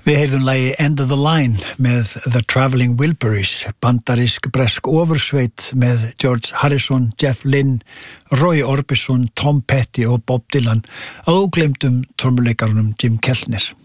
Við heyrðum lagi End of the Line með The Traveling Wilburys, bandarísk-bresk ofursveit með George Harrison, Jeff Lynne, Roy Orbison, Tom Petty og Bob Dylan, að ógleymdum trommuleikarunum Jim Keltner.